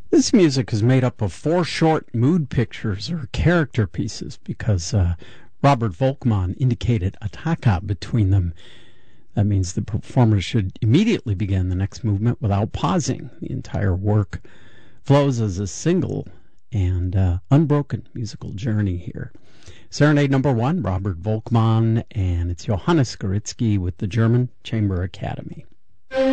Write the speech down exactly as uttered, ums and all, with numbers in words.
This music is made up of four short mood pictures or character pieces because uh, Robert Volkmann indicated attacca between them. That means the performer should immediately begin the next movement without pausing. The entire work flows as a single and uh, unbroken musical journey here. Serenade number one, Robert Volkmann, and it's Johannes Skoritsky with the German Chamber Academy.